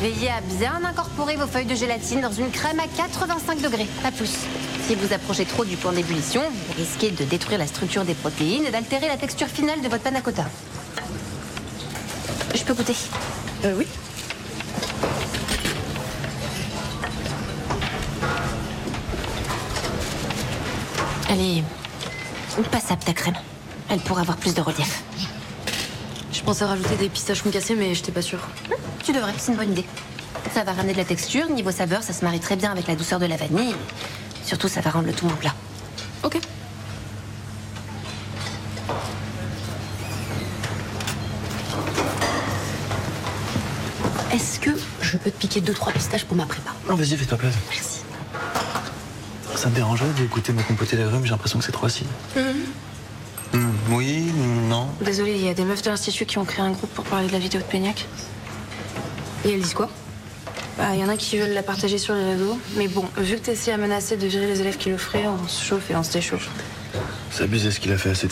Veillez à bien incorporer vos feuilles de gélatine dans une crème à 85 degrés, pas plus. Si vous approchez trop du point d'ébullition, vous risquez de détruire la structure des protéines et d'altérer la texture finale de votre panna cotta. Je peux goûter? Oui. Elle est passable, ta crème. Elle pourrait avoir plus de relief. Je pensais rajouter des pistaches concassées, mais j'étais pas sûre. Tu devrais, c'est une bonne idée. Ça va ramener de la texture, niveau saveur, ça se marie très bien avec la douceur de la vanille. Surtout, ça va rendre le tout moins plat. Ok. Est-ce que je peux te piquer 2-3 pistaches pour ma prépa? Non, vas-y, fais-toi plaisir. Merci. Ça te dérangerait de goûter ma compotée d'agrumes? J'ai l'impression que c'est trop acide. Oui, non. Désolée, il y a des meufs de l'institut qui ont créé un groupe pour parler de la vidéo de Peignac. Et elles disent quoi? Bah, y en a qui veulent la partager sur les réseaux. Mais bon, vu que t'es si à menacer de virer les élèves qui le feraient, on se chauffe et on se déchauffe. C'est abusé ce qu'il a fait à cette